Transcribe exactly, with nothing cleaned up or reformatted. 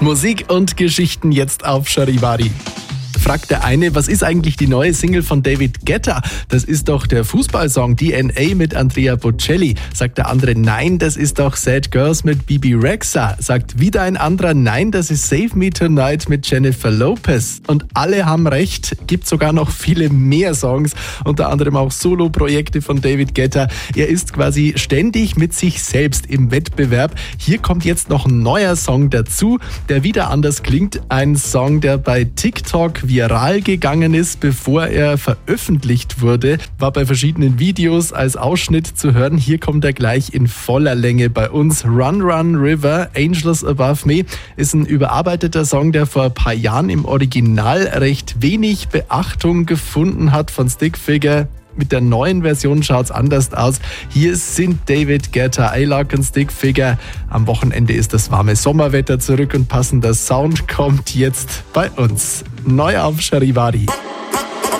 Musik und Geschichten jetzt auf Charivari. Fragt der eine, was ist eigentlich die neue Single von David Guetta? Das ist doch der Fußballsong D N A mit Andrea Bocelli. Sagt der andere, nein, das ist doch Sad Girls mit Bebe Rexha. Sagt wieder ein anderer, nein, das ist Save Me Tonight mit Jennifer Lopez. Und alle haben recht, gibt sogar noch viele mehr Songs, unter anderem auch Solo-Projekte von David Guetta. Er ist quasi ständig mit sich selbst im Wettbewerb. Hier kommt jetzt noch ein neuer Song dazu, der wieder anders klingt. Ein Song, der bei TikTok viral gegangen ist, bevor er veröffentlicht wurde, war bei verschiedenen Videos als Ausschnitt zu hören. Hier kommt er gleich in voller Länge bei uns. Run Run River, Angels Above Me ist ein überarbeiteter Song, der vor ein paar Jahren im Original recht wenig Beachtung gefunden hat von Stickfigure. Mit der neuen Version schaut's anders aus. Hier sind David Guetta, A-Lark und Stickfigure. Am Wochenende ist das warme Sommerwetter zurück und passender Sound kommt jetzt bei uns. Neu auf Charivari.